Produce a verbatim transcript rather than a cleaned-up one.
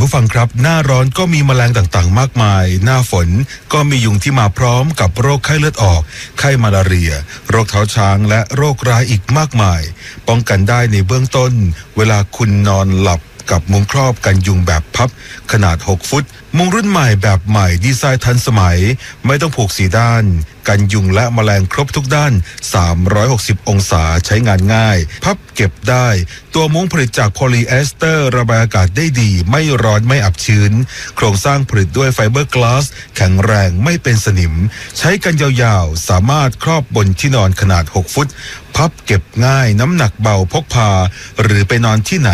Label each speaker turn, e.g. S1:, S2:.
S1: ผู้ฟังครับหน้าร้อนก็มีแมลงต่างๆมากมายหน้าฝนก็มียุงที่มาพร้อมกับโรคไข้เลือดออกไข้มาลาเรียโรคเท้าช้างและโรคร้ายอีกมากมายป้องกันได้ในเบื้องต้นเวลาคุณนอนหลับกับมุ้งครอบกันยุงแบบพับขนาดหกฟุตมุ้งรุ่นใหม่แบบใหม่ดีไซน์ทันสมัยไม่ต้องผูกสีด้านกันยุงและแมลงครบทุกด้านสามร้อยหกสิบองศาใช้งานง่ายพับเก็บได้ตัวมุ้งผลิตจากโพลีเอสเตอร์ระบายอากาศได้ดีไม่ร้อนไม่อับชื้นโครงสร้างผลิตด้วยไฟเบอร์กลาสแข็งแรงไม่เป็นสนิมใช้กันยาวๆสามารถครอบบนที่นอนขนาดหกฟุตพับเก็บง่ายน้ำหนักเบาพกพาหรือไปนอนที่ไหน